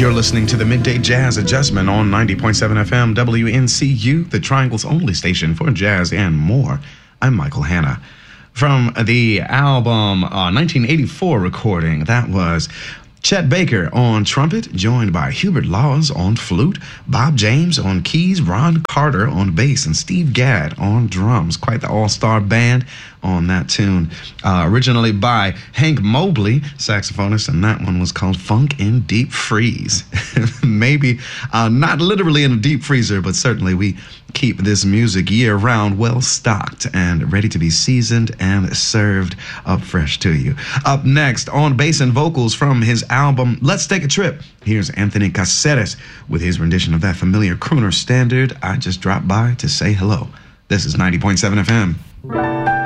You're listening to the Midday Jazz Adjustment on 90.7 FM WNCU, the Triangle's only station for jazz and more. I'm Michael Hanna. From the album 1984 recording, that was Chet Baker on trumpet, joined by Hubert Laws on flute, Bob James on keys, Ron Carter on bass, and Steve Gadd on drums. Quite the all-star band on that tune. Originally by Hank Mobley, saxophonist, and that one was called Funk in Deep Freeze. Maybe not literally in a deep freezer, but certainly we keep this music year-round well-stocked and ready to be seasoned and served up fresh to you. Up next, on bass and vocals from his album Let's Take a Trip, here's Anthony Caceres with his rendition of that familiar crooner standard, I Just Dropped By to Say Hello. This is 90.7 FM.